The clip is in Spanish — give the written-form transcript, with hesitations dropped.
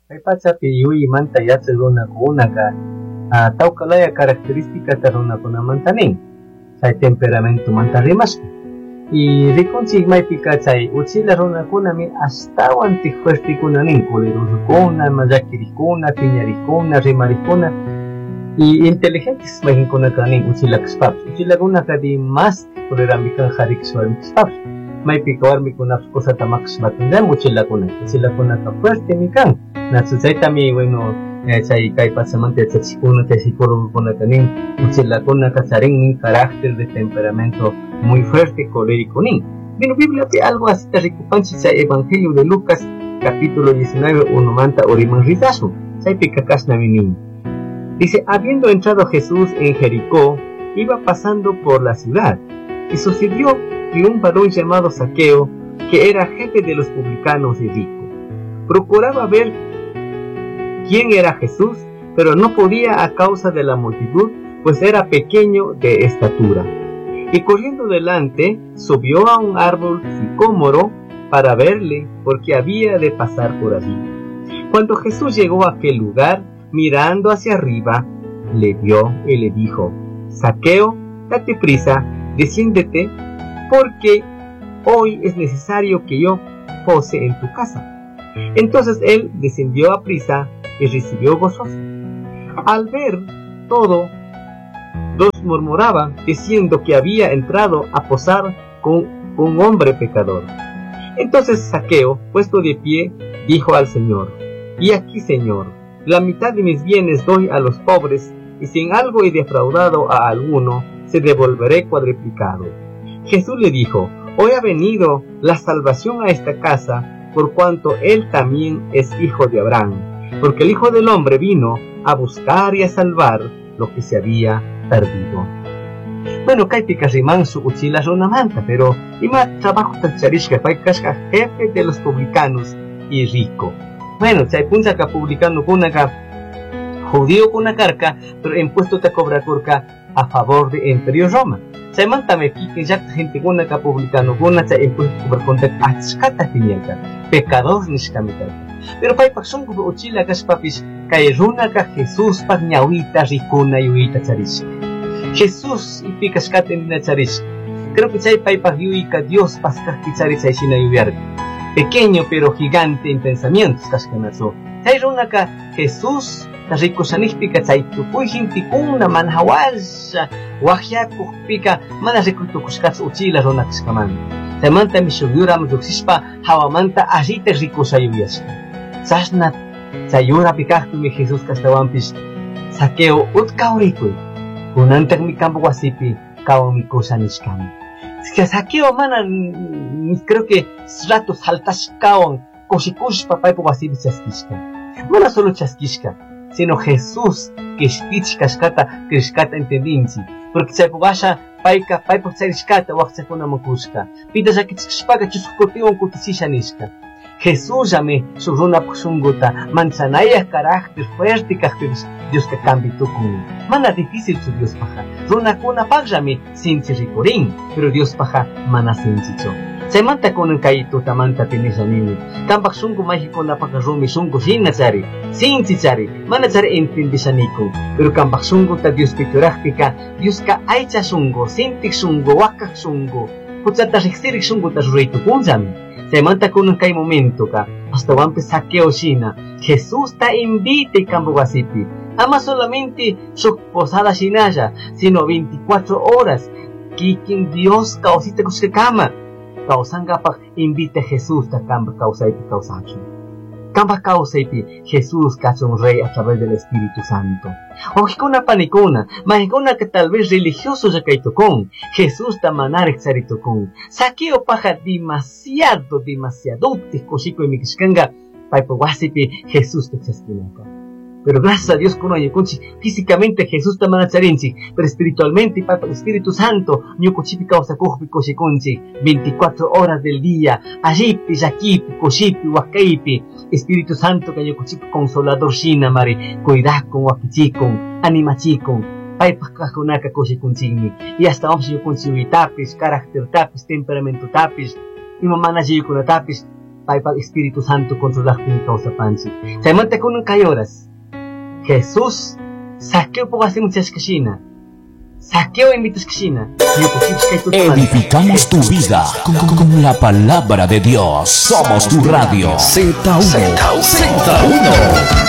Kay pachapi yui manta yatsa runakunaka tawkalaya característica runakunamanta nin chay temperamento manta rimashka y rikunchik maypika chay uchila runakunami astawan tik fuertekuna nin kulerukuna, llakirikuna, piñarikuna, rimarikuna y inteligentes mayjinkunaka nin uchila kashpapish uchilakunaka di más kulerambikan jarikshwarmi kashpapish maypika warmikunapish kusata makashmatinllami uchilakunaka fuerte kan nachu chaytami bueno chay kay pasamanta yachachikuna chay psicólogokunaka nin uchilakunaka charinnin carácter de temperamento muy fuerte colérico nin. Bueno, Bibliapi algo así te rikupanchik chay Evangelio de Lucas capítulo 19 unumanta oriman rizasu chaypi kakashnami nin. Dice, habiendo entrado Jesús en Jericó, iba pasando por la ciudad, y sucedió que un varón llamado Zaqueo, que era jefe de los publicanos y rico, procuraba ver quién era Jesús, pero no podía a causa de la multitud, pues era pequeño de estatura. Y corriendo delante, subió a un árbol sicómoro para verle, porque había de pasar por allí. Cuando Jesús llegó a aquel lugar, mirando hacia arriba, le vio y le dijo, Zaqueo, date prisa, desciéndete, porque hoy es necesario que yo pose en tu casa. Entonces él descendió a prisa y recibió gozoso. Al ver todo, dos murmuraban, diciendo que había entrado a posar con un hombre pecador. Entonces Zaqueo, puesto de pie, dijo al Señor, y aquí, Señor, la mitad de mis bienes doy a los pobres, y si en algo he defraudado a alguno, se devolveré cuadriplicado. Jesús le dijo, hoy ha venido la salvación a esta casa, por cuanto él también es hijo de Abraham, porque el Hijo del Hombre vino a buscar y a salvar lo que se había perdido. Bueno, kaypika rimansu uchila runamanta, pero ima trabajo tacharishka, paikashka jefe de los publicanos y rico. Bueno, chay punchaka publicano kunaka judío kunakarka, pero impuesto te cobra kurka a favor de Imperio Roma. Chay manta me pique ya gente kunaka publicano kuna chay impuesto cobra contra achkata tinielka, pecador nishkamita. Pero paipak sungu uchila kashpapis kay runaka Jesús pak ñawita rikuna yuita charish. Jesús y pikashkata nina charish. Creo que chay paipak yuika Dios paskas kichari chay shina yuyarka. Pequeño pero gigante en pensamientos kashkanazo. Chay runaka Jesús rikushanishpika chay tukuy hintikuna manhawasha wahyakukpika mana rikutukushkatsu uchila runakashkamanta. Chaymanta mishuyuram lluksishpa hawamanta allita rikushayuyashka. Chashna chayura pikaqpimi Jesús kashtawanpish Zaqueo utkawrikuy kunantakmi kampa wasipi kawamikushanishkami. Zaqueo mana creo que ratos saltashkawan kushikushpa paypa wasipi chaskishka. Mana solo chaskishka, sino Jesús kishpich kashkata krishkata entendinchi, porque chaypukasha payka paypa charishkata waqchakuna makushka. Pita llakichishpaka chusukutiwan kutisisha nishka. Jesús llame su runapuk shunguta manzanaya carácter fuerte kaqpipish Dioska kambitukun. Mana difícil su Dios paja. Runakunapaq llame sinchi rikurin, pero Dios paja mana sinchicho. Chaymanta kunan kay tutamanta tinishanini. Kampak shungu mayhikunapaq rumi shungu hina chari, sinchi chari, mana chari entendishanikun. Pero kampak shungu ta Dios pituraqpika, Dioska aycha shungu, sintik shungu, wakaq shungu, huchata riqsirik shungu ta ruraytukunllami. Chaymanta kunan kay momento ka, hasta wampi Zaqueo shina, Jesús ta invite kampa wasipi. Ama solamente shuk posada shinaya, sino 24 horas. Kikin Dios kausita kushkakama. Kausangapak invite Jesús ta kampa kausaypi kausachu. Kampa kausaypi Jesús kachun rey a través del Espíritu Santo. Ojikuna panikuna, mahikuna que tal vez religioso ya kaitukun, Jesús ta manarek charitukun. Zaqueo paja demasiado tikoshiko y mikishkanga, paipo wasipi Jesús te chaskinaka. Pero gracias a Dios kuno yukunchi, físicamente Jesús ta manacharinchi, pero espiritualmente paipo Espíritu Santo, nyukuchipi kausakuhpi koshikunchi, 24 horas del día, allipi, yakipi, koshipi, wakaipi, Espíritu Santo que yukuchipi consolador shina mari, cuidakun, wakichikun, animachikun, paipa kakunaka koshikunchimi, y hasta once yukunchi tapis, carácter tapis, temperamento tapis, y mamana yukuna tapis, paipa Espíritu Santo controlar mi causa pansi. Chay manta kunun kayoras. Jesús saqueo po kasi muchas kashina. Saqueo invitas kashina. Edificamos tu vida con la palabra de Dios. Somos tu radio Z1.